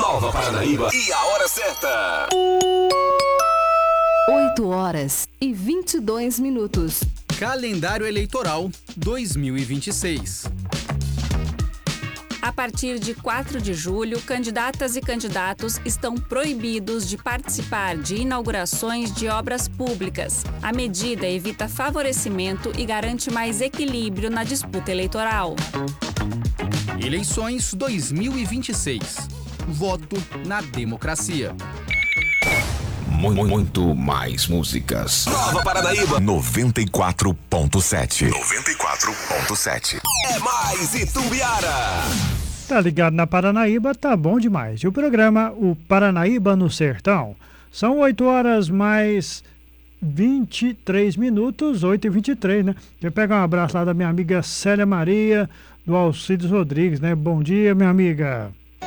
Nova Paranaíba e a hora certa. 8h22. Calendário Eleitoral 2026. A partir de 4 de julho, candidatas e candidatos estão proibidos de participar de inaugurações de obras públicas. A medida evita favorecimento e garante mais equilíbrio na disputa eleitoral. Eleições 2026. Voto na democracia. Muito mais músicas. Nova Paranaíba 94.7. 94.7. É mais Itumbiara. Tá ligado na Paranaíba, tá bom demais. E o programa, o Paranaíba no Sertão, são 8h mais 23 minutos, 8h23, né? Eu pego um abraço lá da minha amiga Célia Maria, do Alcides Rodrigues, né? Bom dia, minha amiga.